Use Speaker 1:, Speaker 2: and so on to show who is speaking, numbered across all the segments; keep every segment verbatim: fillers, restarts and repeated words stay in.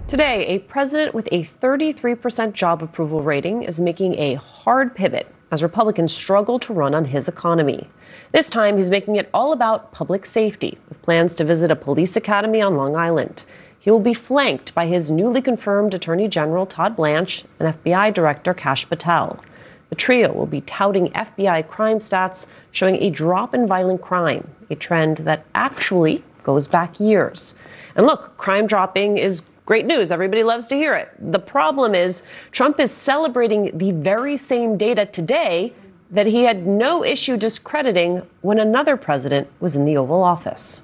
Speaker 1: Today, a president with a thirty-three percent job approval rating is making a hard pivot as Republicans struggle to run on his economy. This time, he's making it all about public safety, with plans to visit a police academy on Long Island. He will be flanked by his newly confirmed Attorney General Todd Blanche and F B I Director Kash Patel. The trio will be touting F B I crime stats showing a drop in violent crime, a trend that actually goes back years. And look, crime dropping is great news. Everybody loves to hear it. The problem is Trump is celebrating the very same data today that he had no issue discrediting when another president was in the Oval Office.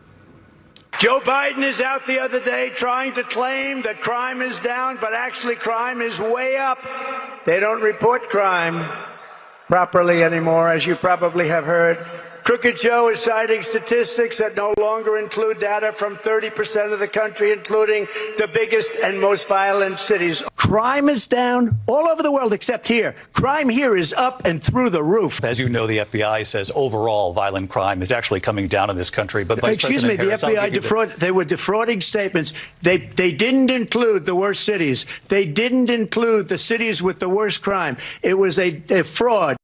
Speaker 2: Joe Biden is out the other day trying to claim that crime is down, but actually crime is way up. They don't report crime properly anymore, as you probably have heard. Crooked Joe is citing statistics that no longer include data from thirty percent of the country, including the biggest and most violent cities. Crime is down all over the world except here. Crime here is up and through the roof.
Speaker 3: As you know, the F B I says overall violent crime is actually coming down in this country. But Vice
Speaker 2: Excuse
Speaker 3: President
Speaker 2: me,
Speaker 3: Harris,
Speaker 2: the F B I defraud. The... They were defrauding statements. They they didn't include the worst cities. They didn't include the cities with the worst crime. It was a, a fraud.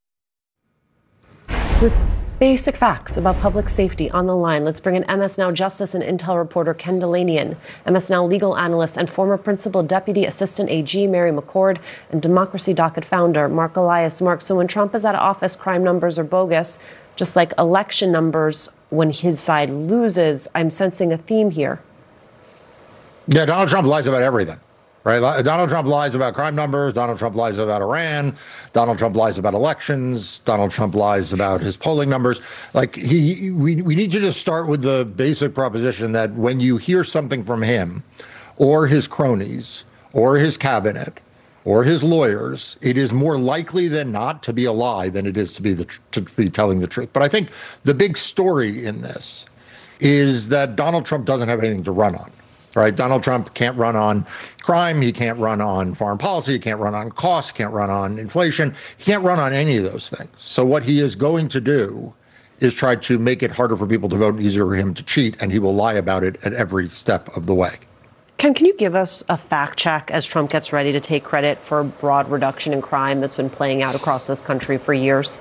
Speaker 1: With basic facts about public safety on the line, let's bring in M S Now Justice and Intel reporter Ken Dilanian, M S Now legal analyst and former Principal Deputy Assistant A G Mary McCord, and Democracy Docket founder Mark Elias. Mark, so when Trump is out of office, crime numbers are bogus, just like election numbers when his side loses. I'm sensing a theme here.
Speaker 4: Yeah, Donald Trump lies about everything. Right. Donald Trump lies about crime numbers. Donald Trump lies about Iran. Donald Trump lies about elections. Donald Trump lies about his polling numbers. Like he, we, we need to just start with the basic proposition that when you hear something from him or his cronies or his cabinet or his lawyers, it is more likely than not to be a lie than it is to be the to be telling the truth. But I think the big story in this is that Donald Trump doesn't have anything to run on. Right. Donald Trump can't run on crime. He can't run on foreign policy. He can't run on costs. Can't run on inflation. He can't run on any of those things. So what he is going to do is try to make it harder for people to vote and easier for him to cheat. And he will lie about it at every step of the way.
Speaker 1: Ken, can you give us a fact check as Trump gets ready to take credit for a broad reduction in crime that's been playing out across this country for years?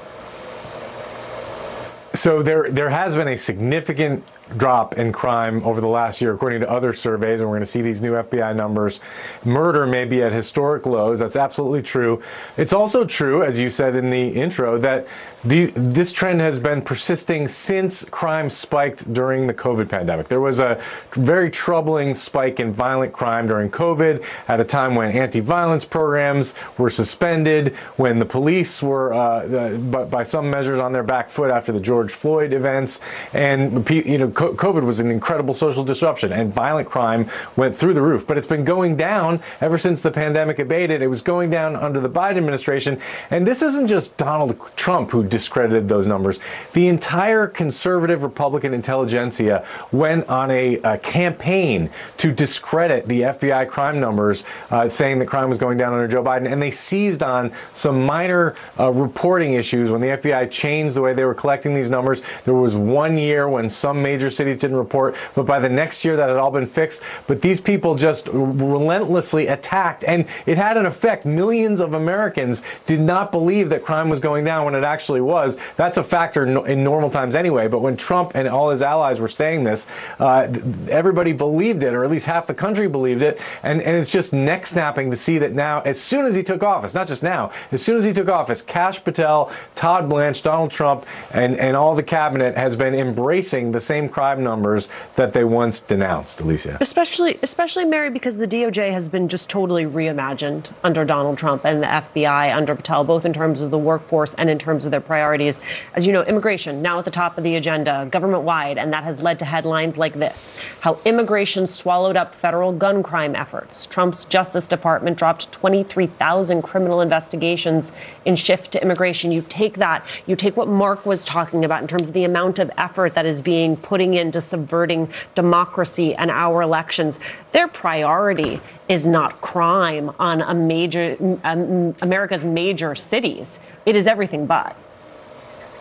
Speaker 5: So there there has been a significant drop in crime over the last year, according to other surveys, and we're going to see these new F B I numbers. Murder may be at historic lows. That's absolutely true. It's also true, as you said in the intro, that the, this trend has been persisting since crime spiked during the COVID pandemic. There was a very troubling spike in violent crime during COVID at a time when anti-violence programs were suspended, when the police were, uh, uh, but by some measures, on their back foot after the George Floyd events, and you know. COVID was an incredible social disruption, and violent crime went through the roof. But it's been going down ever since the pandemic abated. It was going down under the Biden administration. And this isn't just Donald Trump who discredited those numbers. The entire conservative Republican intelligentsia went on a, a campaign to discredit the F B I crime numbers, uh, saying that crime was going down under Joe Biden. And they seized on some minor uh, reporting issues when the F B I changed the way they were collecting these numbers. There was one year when some major cities didn't report, but by the next year that had all been fixed. But these people just relentlessly attacked, and it had an effect. Millions of Americans did not believe that crime was going down when it actually was. That's a factor in normal times anyway, but when Trump and all his allies were saying this, uh, everybody believed it, or at least half the country believed it, and, and it's just neck snapping to see that now, as soon as he took office, not just now, as soon as he took office, Kash Patel, Todd Blanche, Donald Trump, and, and all the cabinet has been embracing the same crime numbers that they once denounced, Alicia.
Speaker 1: Especially, especially, Mary, because the D O J has been just totally reimagined under Donald Trump and the F B I under Patel, both in terms of the workforce and in terms of their priorities. As you know, immigration now at the top of the agenda, government-wide, and that has led to headlines like this: how immigration swallowed up federal gun crime efforts. Trump's Justice Department dropped twenty-three thousand criminal investigations in shift to immigration. You take that, you take what Mark was talking about in terms of the amount of effort that is being putting into subverting democracy and our elections. Their priority is not crime on a major, um, America's major cities. It is everything but.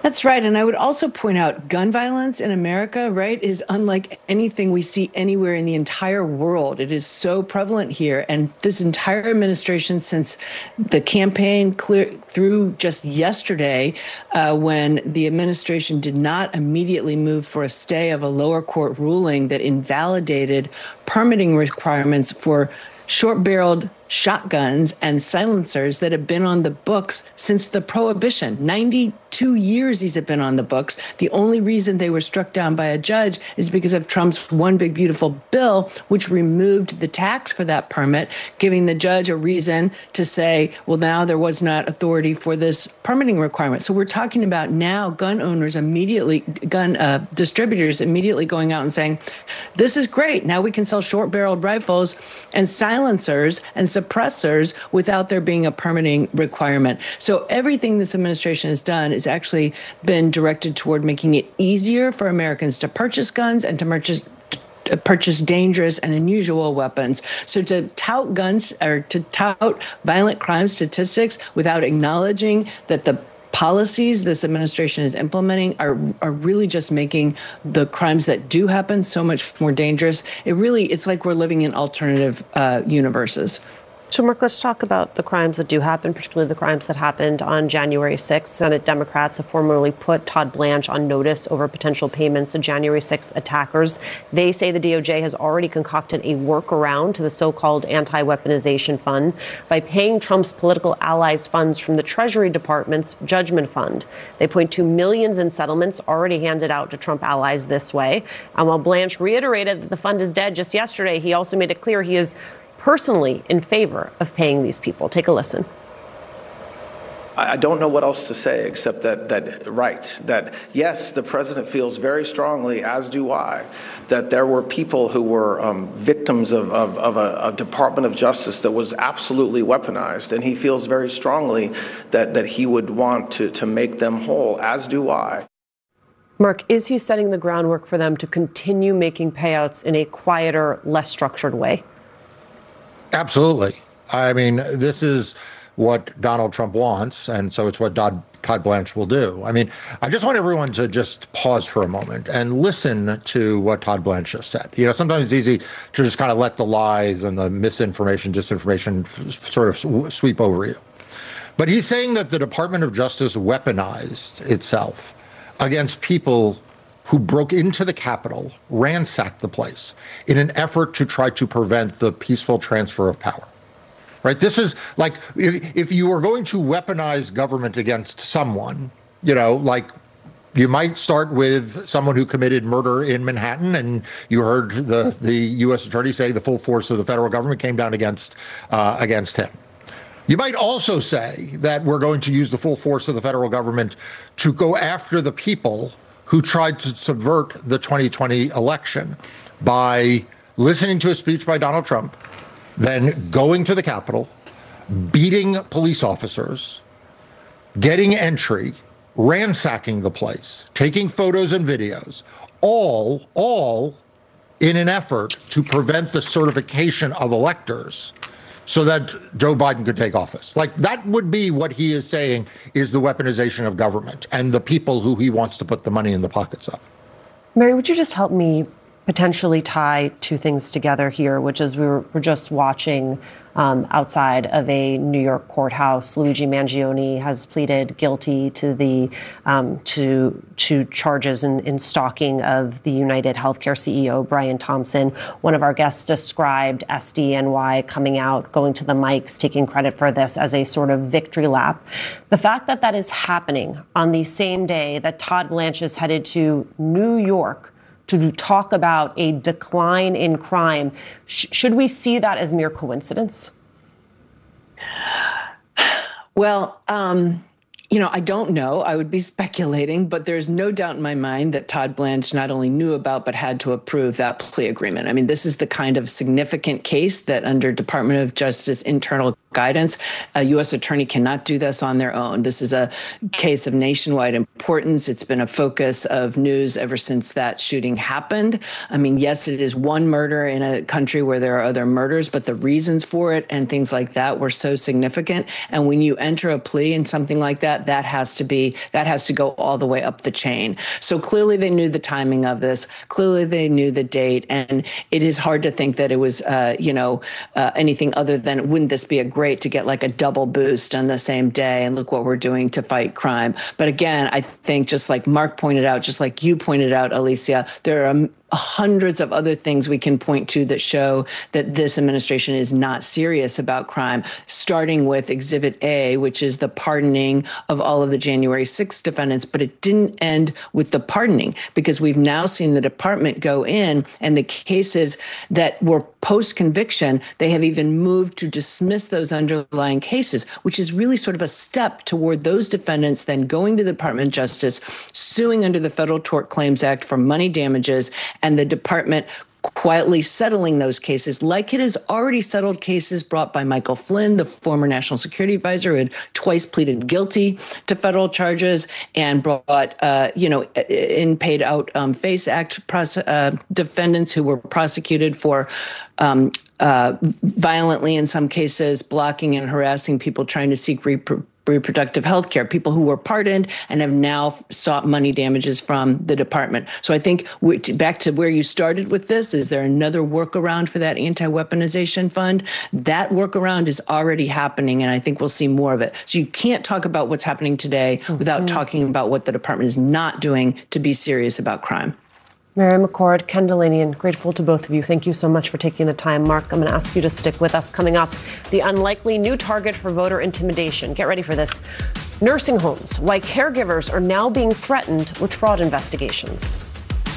Speaker 6: That's right. And I would also point out gun violence in America, right, is unlike anything we see anywhere in the entire world. It is so prevalent here. And this entire administration, since the campaign clear through just yesterday, uh, when the administration did not immediately move for a stay of a lower court ruling that invalidated permitting requirements for short-barreled shotguns and silencers that have been on the books since the Prohibition. ninety-two years these have been on the books. The only reason they were struck down by a judge is because of Trump's One Big Beautiful Bill, which removed the tax for that permit, giving the judge a reason to say, well, now there was not authority for this permitting requirement. So we're talking about now gun owners immediately, gun uh, distributors immediately going out and saying, this is great. Now we can sell short-barreled rifles and silencers and suppressors without there being a permitting requirement. So everything this administration has done has actually been directed toward making it easier for Americans to purchase guns and to purchase purchase dangerous and unusual weapons. So to tout guns or to tout violent crime statistics without acknowledging that the policies this administration is implementing are are really just making the crimes that do happen so much more dangerous. It really, it's like we're living in alternative uh, universes.
Speaker 1: So, Mark, let's talk about the crimes that do happen, particularly the crimes that happened on January sixth. Senate Democrats have formally put Todd Blanche on notice over potential payments to January sixth attackers. They say the D O J has already concocted a workaround to the so-called anti-weaponization fund by paying Trump's political allies funds from the Treasury Department's Judgment Fund. They point to millions in settlements already handed out to Trump allies this way. And while Blanche reiterated that the fund is dead just yesterday, he also made it clear he is personally in favor of paying these people. Take a listen.
Speaker 7: I don't know what else to say except that, that right, that yes, the president feels very strongly, as do I, that there were people who were um, victims of, of, of a, a Department of Justice that was absolutely weaponized. And he feels very strongly that, that he would want to, to make them whole, as do I.
Speaker 1: Mark, is he setting the groundwork for them to continue making payouts in a quieter, less structured way?
Speaker 4: Absolutely. I mean, this is what Donald Trump wants, and so it's what Todd, Todd Blanche will do. I mean, I just want everyone to just pause for a moment and listen to what Todd Blanche just said. You know, sometimes it's easy to just kind of let the lies and the misinformation, disinformation sort of sweep over you. But he's saying that the Department of Justice weaponized itself against people who broke into the Capitol, ransacked the place in an effort to try to prevent the peaceful transfer of power. Right? This is like, if, if you are going to weaponize government against someone, you know, like you might start with someone who committed murder in Manhattan, and you heard the, the U S attorney say the full force of the federal government came down against uh, against him. You might also say that we're going to use the full force of the federal government to go after the people who tried to subvert the twenty twenty election by listening to a speech by Donald Trump, then going to the Capitol, beating police officers, getting entry, ransacking the place, taking photos and videos, all, all in an effort to prevent the certification of electors so that Joe Biden could take office. Like, that would be what he is saying is the weaponization of government and the people who he wants to put the money in the pockets of.
Speaker 1: Mary, would you just help me potentially tie two things together here, which is we were, we're just watching um, outside of a New York courthouse. Luigi Mangione has pleaded guilty to the um, to to charges in, in stalking of the United Healthcare C E O, Brian Thompson. One of our guests described S D N Y coming out, going to the mics, taking credit for this as a sort of victory lap. The fact that that is happening on the same day that Todd Blanche is headed to New York to talk about a decline in crime, sh- should we see that as mere coincidence?
Speaker 6: Well, um, you know, I don't know. I would be speculating, but there's no doubt in my mind that Todd Blanche not only knew about, but had to approve that plea agreement. I mean, this is the kind of significant case that under Department of Justice internal guidance. A U S attorney cannot do this on their own. This is a case of nationwide importance. It's been a focus of news ever since that shooting happened. I mean, yes, it is one murder in a country where there are other murders, but the reasons for it and things like that were so significant. And when you enter a plea in something like that, that has to be, that has to go all the way up the chain. So clearly they knew the timing of this. Clearly they knew the date. And it is hard to think that it was, uh, you know, uh, anything other than, wouldn't this be a great to get like a double boost on the same day and look what we're doing to fight crime. But again, I think just like Mark pointed out, just like you pointed out, Alicia, there are hundreds of other things we can point to that show that this administration is not serious about crime, starting with Exhibit A, which is the pardoning of all of the January sixth defendants. But it didn't end with the pardoning, because we've now seen the department go in and the cases that were post-conviction, they have even moved to dismiss those underlying cases, which is really sort of a step toward those defendants then going to the Department of Justice, suing under the Federal Tort Claims Act for money damages, and the department quietly settling those cases, like it has already settled cases brought by Michael Flynn, the former national security advisor, who had twice pleaded guilty to federal charges and brought, uh, you know, in paid out um, FACE Act pros- uh, defendants who were prosecuted for um, uh, violently, in some cases, blocking and harassing people trying to seek repro- reproductive health care, people who were pardoned and have now sought money damages from the department. So I think we, back to where you started with this, is there another workaround for that anti-weaponization fund? That workaround is already happening, and I think we'll see more of it. So you can't talk about what's happening today mm-hmm. without talking about what the department is not doing to be serious about crime.
Speaker 1: Mary McCord, Ken Dilanian, grateful to both of you. Thank you so much for taking the time. Mark, I'm going to ask you to stick with us. Coming up, the unlikely new target for voter intimidation. Get ready for this. Nursing homes, why caregivers are now being threatened with fraud investigations.